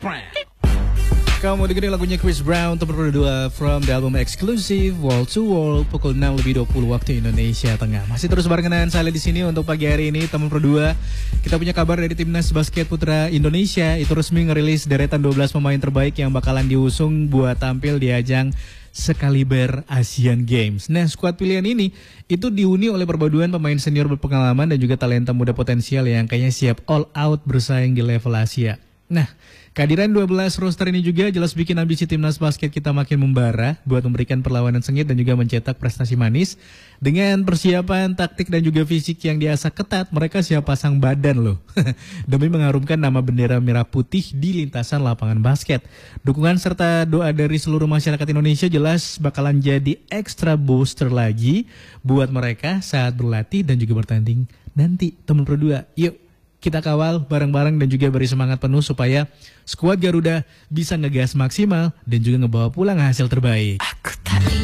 Kamu dengerin lagunya Chris Brown, teman berdua from the album Exclusive Wall to Wall, pukul 6:20 waktu Indonesia Tengah. Masih terus barengan saya di sini untuk pagi hari ini, teman berdua. Kita punya kabar dari Timnas Basket Putra Indonesia, itu resmi ngerilis deretan 12 pemain terbaik yang bakalan diusung buat tampil di ajang sekaliber Asian Games. Nah, skuad pilihan ini itu dihuni oleh perpaduan pemain senior berpengalaman dan juga talenta muda potensial yang kayaknya siap all out bersaing di level Asia. Nah, kehadiran 12 roster ini juga jelas bikin ambisi timnas basket kita makin membara buat memberikan perlawanan sengit dan juga mencetak prestasi manis. Dengan persiapan taktik dan juga fisik yang diasah ketat, mereka siap pasang badan loh. Demi mengharumkan nama bendera merah putih di lintasan lapangan basket. Dukungan serta doa dari seluruh masyarakat Indonesia jelas bakalan jadi extra booster lagi buat mereka saat berlatih dan juga bertanding nanti. Teman berdua, yuk kita kawal bareng-bareng dan juga beri semangat penuh supaya skuad Garuda bisa ngegas maksimal dan juga ngebawa pulang hasil terbaik.